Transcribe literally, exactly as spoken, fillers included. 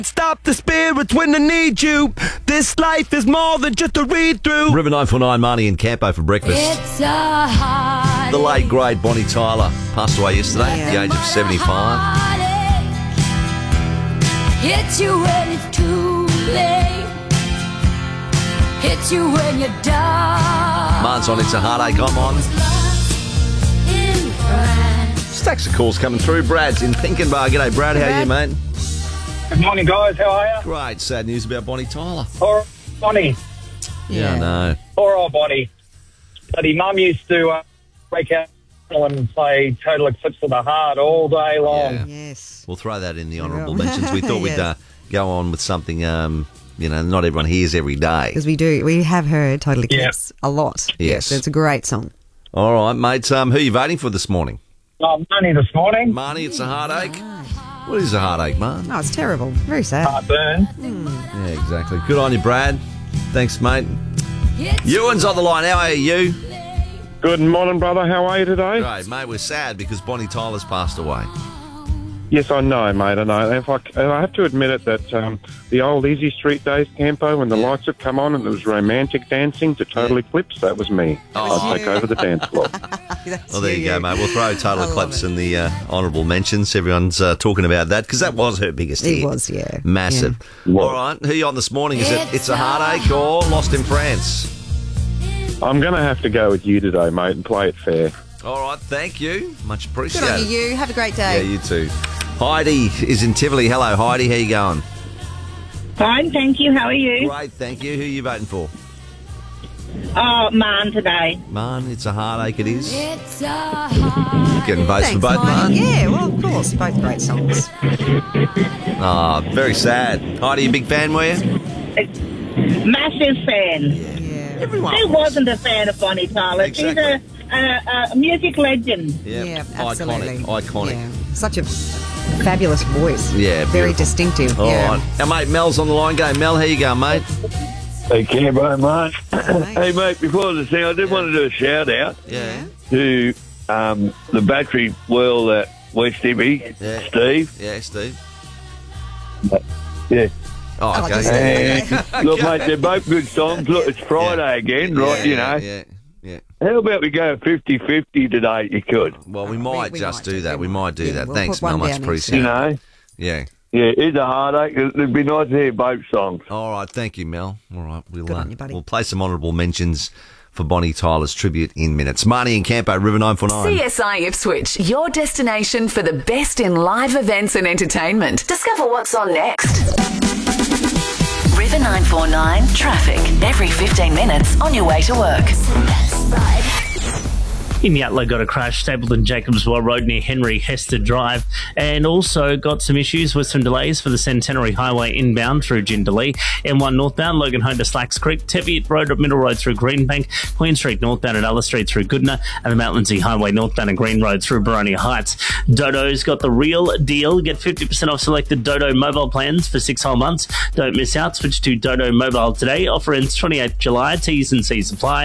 Stop the spirits when they need you. This life is more than just a read-through. River nine four nine, Marnie and Campo for breakfast. It's a heartache. The late, great Bonnie Tyler passed away yesterday Yeah. at the age of seventy-five. Hits you when it's too late. Hits you when you're done. Marn's on It's a Heartache. I'm on. In France. Stacks of calls coming through. Brad's in Pinkenbar. G'day, Brad. How are you, mate? Good morning, guys. How are you? Great. Sad news about Bonnie Tyler. Poor Bonnie. Yeah, I know. Poor old Bonnie. Bloody mum used to uh, break out and play Total Eclipse of the Heart all day long. Yeah. Yes. We'll throw that in the We honourable will. mentions. We thought we'd Yeah. uh, go on with something, um, you know, not everyone hears every day. Because we do. We have heard Total Eclipse a lot. Yes. It's a great song. All right, mate. Um, who are you voting for this morning? Um, Money this morning. Marnie, It's a Heartache. What is a heartache, Marn? Oh, it's terrible. Very sad. Heartburn. Yeah, exactly. Good on you, Brad. Thanks, mate. Ewan's on the line. How are you? Good morning, brother. How are you today? Great, mate. We're sad because Bonnie Tyler's passed away. Yes, I know, mate. I know. If I, I have to admit it that um, the old Easy Street days, Campo, when the Yeah. lights would come on and there was romantic dancing to Total Eclipse, that was me. Oh. I'd take over the dance floor. That's Well, there you go, mate. We'll throw Total I love Eclipse it. in the uh, honourable mentions. Everyone's uh, talking about that because that was her biggest hit. It was, yeah. Massive. Yeah. All right. Who are you on this morning? Is it It's a Heartache or Lost in France? I'm going to have to go with you today, mate, and play it fair. All right. Thank you. Much Good appreciated. on you, you. Have a great Yeah, day. you too. Heidi is in Tivoli. Hello, Heidi. How you going? Fine, thank you. How are you? Great, thank you. Who are you voting for? Oh, man, today. Man, It's a Heartache it is. It's a heartache. Getting votes Thanks, for both, Marnie. man. Yeah, well, of course. Both great songs. Ah, very sad. Heidi, a big fan, were you? Massive fan. Yeah. Everyone. Who wasn't a fan of Bonnie Tyler? Exactly. She's a, a, a music legend. Yeah, Yeah, absolutely. Iconic, iconic. Yeah. Such a fabulous voice. Yeah, Very beautiful. distinctive. All yeah. right. Our mate Mel's on the line. Go, Mel. How you going, mate? Hey, Cambo, mate. Mate. Hey, mate, before the thing, I did want to do a shout-out Yeah. to um, the battery world at West Ibby, Yeah. Steve. Yeah, Steve. Yeah. Oh, Oh, okay. just- And, look, mate, they're both good songs. Look, it's Friday again, right, Yeah, you know. Yeah, yeah. How about we go fifty-fifty today, you could? Well, we might we just might do do- that. we We might do yeah, that. we'll Thanks, put one Mel. Much down next appreciated. You know? Yeah. Yeah, it's a heartache. It'd be nice to hear both songs. All right. Thank you, Mel. All right. We'll, Good uh, on you, buddy. we'll play some honourable mentions for Bonnie Tyler's tribute in minutes. Marnie and Campo, River nine four nine. C S I Ipswich, your destination for the best in live events and entertainment. Discover what's on next. River nine four nine traffic. Every fifteen minutes on your way to work. In Yatala, got a crash, Stapleton Jacobswell Road near Henry Hester Drive, and also got some issues with some delays for the Centenary Highway inbound through Jindalee, M one northbound, Logan Home to Slacks Creek, Teviot Road at Middle Road through Greenbank, Queen Street northbound at Ella Street through Goodna, and the Mount Lindsay Highway northbound and Green Road through Baronia Heights. Dodo's got the real deal. Get fifty percent off selected Dodo mobile plans for six whole months. Don't miss out. Switch to Dodo Mobile today. Offer ends twenty-eighth of July. T's and C's apply.